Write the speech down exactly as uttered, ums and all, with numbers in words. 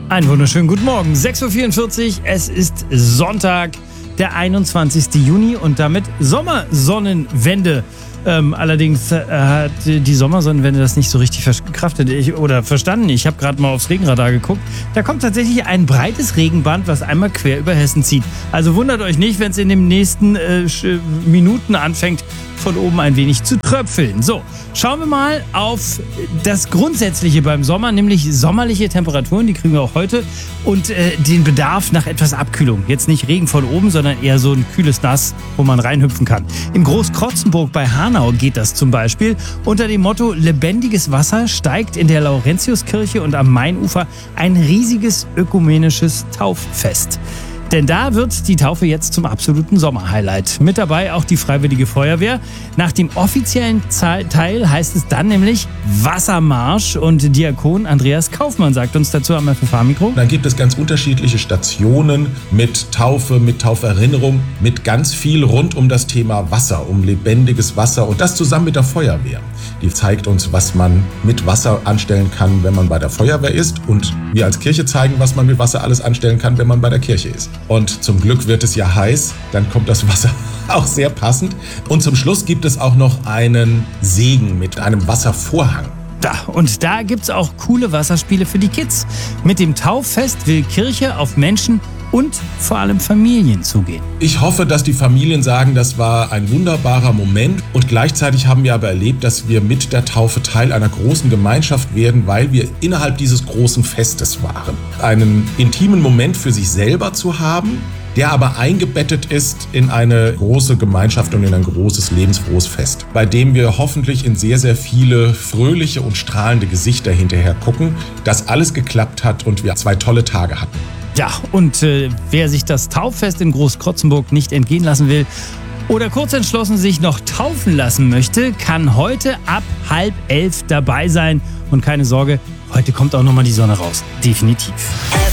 Einen wunderschönen guten Morgen. sechs Uhr vierundvierzig, es ist Sonntag, der einundzwanzigsten Juni und damit Sommersonnenwende. Ähm, allerdings äh, hat die Sommersonnenwende das nicht so richtig verkraftet ich, oder verstanden. Ich habe gerade mal aufs Regenradar geguckt. Da kommt tatsächlich ein breites Regenband, was einmal quer über Hessen zieht. Also wundert euch nicht, wenn es in den nächsten äh, Minuten anfängt, von oben ein wenig zu tröpfeln. So, schauen wir mal auf das Grundsätzliche beim Sommer, nämlich sommerliche Temperaturen, die kriegen wir auch heute, und äh, den Bedarf nach etwas Abkühlung. Jetzt nicht Regen von oben, sondern eher so ein kühles Nass, wo man reinhüpfen kann. In Großkrotzenburg bei Hanau geht das zum Beispiel unter dem Motto lebendiges Wasser steigt in der Laurentiuskirche und am Mainufer ein riesiges ökumenisches Tauffest. Denn da wird die Taufe jetzt zum absoluten Sommerhighlight. Mit dabei auch die Freiwillige Feuerwehr. Nach dem offiziellen Teil heißt es dann nämlich Wassermarsch. Und Diakon Andreas Kaufmann sagt uns dazu am F F H-Mikro. Dann gibt es ganz unterschiedliche Stationen mit Taufe, mit Tauferinnerung, mit ganz viel rund um das Thema Wasser, um lebendiges Wasser. Und das zusammen mit der Feuerwehr. Die zeigt uns, was man mit Wasser anstellen kann, wenn man bei der Feuerwehr ist. Und wir als Kirche zeigen, was man mit Wasser alles anstellen kann, wenn man bei der Kirche ist. Und zum Glück wird es ja heiß, dann kommt das Wasser auch sehr passend. Und zum Schluss gibt es auch noch einen Segen mit einem Wasservorhang. Da, und da gibt's auch coole Wasserspiele für die Kids. Mit dem Tauffest will Kirche auf Menschen und vor allem Familien zugehen. Ich hoffe, dass die Familien sagen, das war ein wunderbarer Moment. Und gleichzeitig haben wir aber erlebt, dass wir mit der Taufe Teil einer großen Gemeinschaft werden, weil wir innerhalb dieses großen Festes waren. Einen intimen Moment für sich selber zu haben, der aber eingebettet ist in eine große Gemeinschaft und in ein großes, lebensfrohes Fest, bei dem wir hoffentlich in sehr, sehr viele fröhliche und strahlende Gesichter hinterher gucken, dass alles geklappt hat und wir zwei tolle Tage hatten. Ja, und äh, wer sich das Tauffest in Großkrotzenburg nicht entgehen lassen will oder kurz entschlossen sich noch taufen lassen möchte, kann heute ab halb elf dabei sein. Und keine Sorge, heute kommt auch nochmal die Sonne raus. Definitiv.